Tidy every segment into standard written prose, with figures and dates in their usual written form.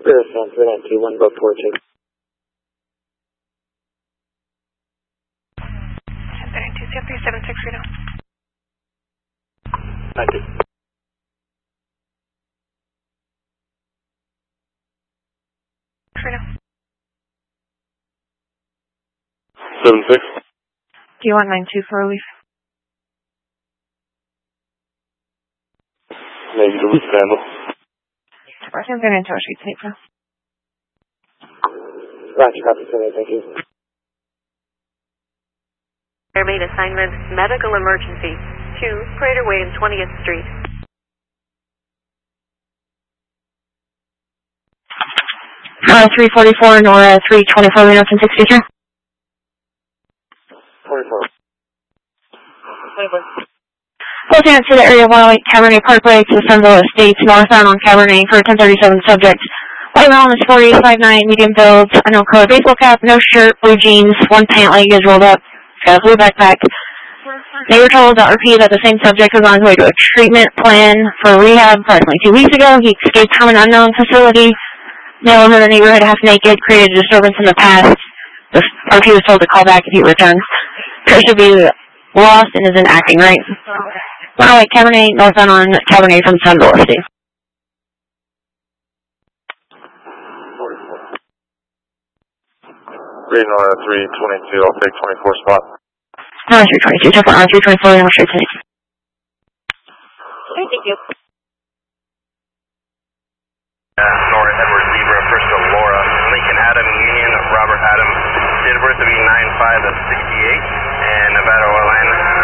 San 3921, both towards you. 1032, 3763 now. Thank you. For now. 76. Do you want 92 for relief? Negative, we can handle. I'm going into a sheet tape now. Roger, copy, thank you. Air main assignment, medical emergency, 2 Prater Way and 20th Street. Nora 344, Nora 324, Reno 1063. 44. Closing out to the area of 108 Cabernet Parkway to Sunville Estates, northbound on Cabernet for 1037 subject. White wellness 4859, medium build, unknown color baseball cap, no shirt, blue jeans, one pant leg is rolled up, got a blue backpack. They were told, I'll repeat, that the same subject was on his way to a treatment plan for rehab approximately 2 weeks ago. He escaped from an unknown facility. Male in the neighborhood, half naked, created a disturbance in the past. The RP was told to call back if he returns. Chris should be lost and isn't acting right. 108 Cabernet, northbound on Cabernet from Sunville Estate. 3 Nora 322, I'll take 24 spot. Nora 322, check on 324, Nora 322. Thank you. Nora Edward Zebra, Bristol Laura, Lincoln Adam Union, Robert Adam, date of birth to be 9/5 of 68, and Nevada Oil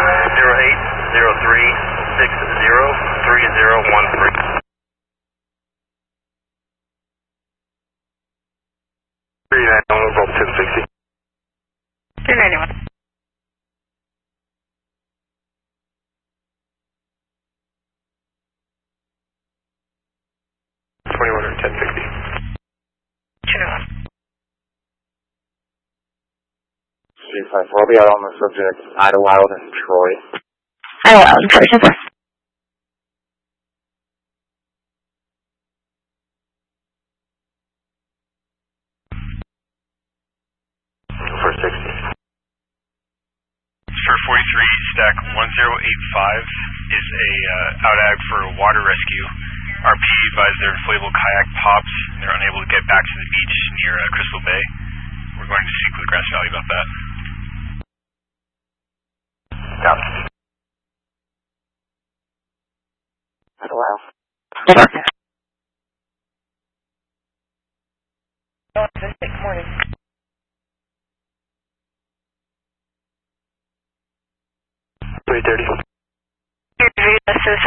0803603013. 39, 1060. 291. 21 or 1060. 291. 354, I'll be out on the subject, Idlewild and Troy. Idlewild and Troy, simple. 460. For 43, stack 1085 is a out-ag for water rescue. RP advised their inflatable kayak pops. They're unable to get back to the beach near Crystal Bay. We're going to speak with Grass Valley about that. Got it. Idlewild. Good morning. 330.